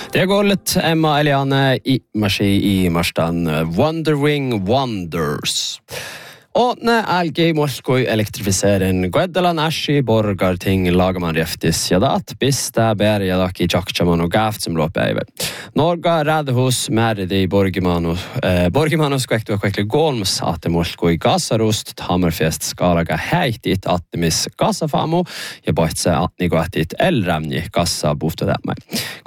Det gålet Emma Eliane i Mashi i Marstan Wondering Wonders. Och när algi måste elektrifiera en Guadalan Ashi borgarting lagar man reftis jadat bista berga laki jakchaman och gaft som loppar över. Norga radhus med i borgimano skväkt och kväckle golms att det måste gå i gasarost hammerfest skalaga heitit att det miss gasafamo jag bort sig att ni går att elramni gasa bofta där med.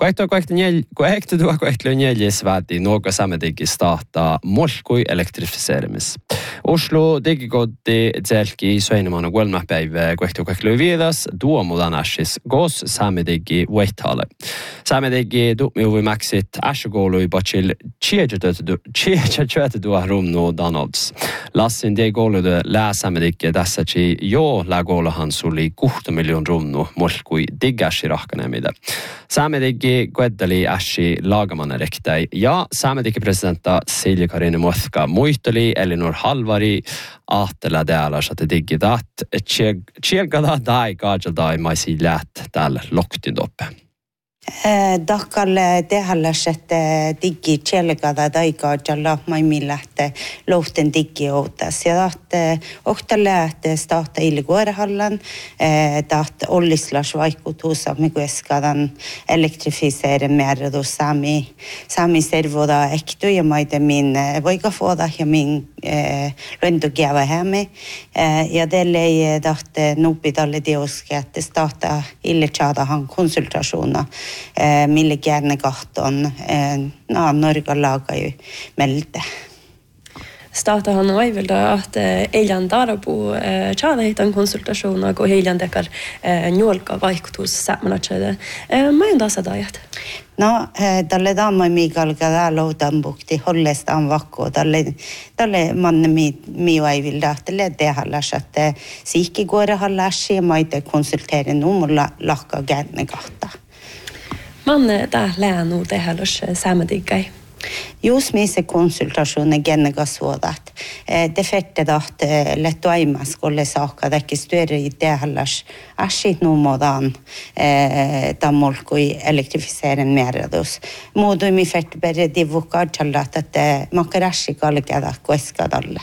Kväkt lunjeli svadi några samedig stata måste elektrifiseras. Oslo Digigodi Zelki Soineman och Guelmapeive Guekto Vidas Duomudan Ashis Gos Samedigi Waitale. Samedigi Dupmiuvi Maxit Ashgolo i Bachil Chiechachuet Duarumno Donalds. Lassin de Golo de La Samedigi Dassachi Jo La Golo Hansuli 8 miljoner rumno Molkui Digashi Rakanemide. Samedigi Guedali Ashi Lagaman Rektai. Ja, Samedigi presidenta Silja Karine Mothka Muitali Elinor Halvari Aatela täällä satte digidat chielgada dai gajadai maisi lät täällä loktin doppe. Dakkalle tehällä sette digi chielgada dai gajalla mai millahte lokten digi outas ja tahte ohtale starta ilguorehallan taht ollislas vaikutusa mikueskadan elektrifisere mer då sami servoda ektu ja maide min voikafoda ja min Löntökiävä hämme ja tälle tahte nupidalle dioske että starta illetsaadahan konsultasjoner mille gerne kahton Norge laga ju melde. Startahan aivilda att eilen darabu tjada hitan konsultationer och eilen dekar njolka vaikutus sämmanatshede. Mä en tasa dajat. No, dalle damma Mikael Gadalo dambukti hollestaan vakko dalle manne mi aivilda att det hallas att sikki går hallas ja maite konsultera nummulla lakka gerne kahta. Man där lär nog det hallas samedigai. Jos missä konsultasjoner gennegasvådat. Det fette att lettoima skulle saka det större i det hallas askit nomodan tamolkoi elektrifieren merados. Modu mi fette berre divokadchallat att makarashi kalkada koeskadalle.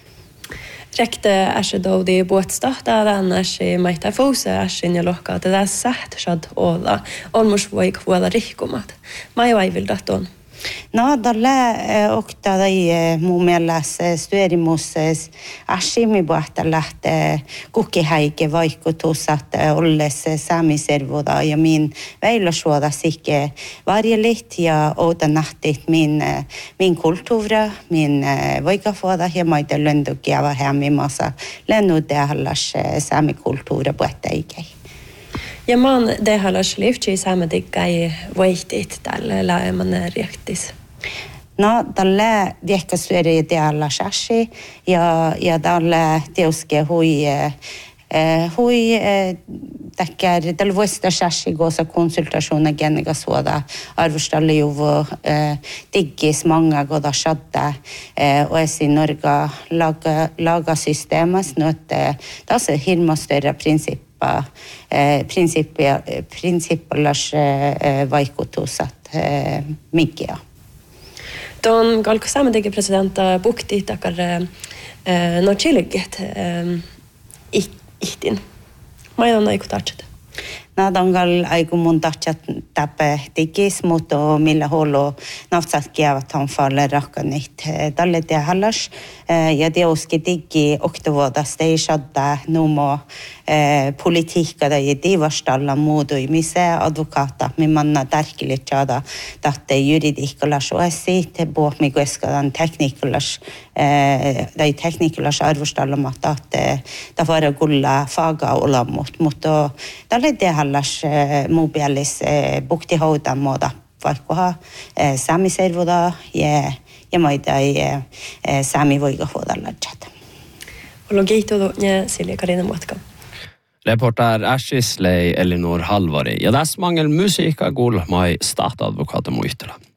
Rekte ashe då det båtstarta den ashe maita fose ashe ni lokka det där sagt shad ola almost voi kvada rikkomat. Mai vill daton. No, dalle okta dai mumelas stuerimus ashimi bohtalat kukki haike vaikutusat olles sami servoda ja min veilosuoda sikke varjelit ja outa nahtit min kultura min voikafoda ja maite löntökiävä hämmimassa lennude hallas sami kultura bohtaikei. Ja man det hallas livtji samedigai vaitit tällä man reaktis. No, dalle viekkasyöri det hallas ashi ja dalle teuske hui tackar dalle vuesta ashi gosa konsultationer gennegasvåda arvostalle juvo diggis många goda shadda och i Norge laga systemas nåt das hirma större princippelas vaikutusat mikä. Don galko samediga presidenta bukti takar no chileget ihtin. Maina ikutachet. Nadangal aikumun tachat tape digis mutta millä holo nafsat kiavat han faller rakkanit dalle det hallas ja det oski digi oktovoda stejshadda numo politika da divastalla modu mise advokata mi manna tärkeligt jada datte juridikalas osi te bohmigueskadan teknikalas dai teknikalas arvostalla matte da vara gulla faga olamot mutta dalle det hallas mobilis bukti haudan moda vaikka sami servoda ja maidai sami voiga hodalla chat. Logito då ja Silja Karine Mothka. Reporter Ashisley Elinor Halvari. Ja tässä mangel musiikka kuul mai starta advokaata muistella.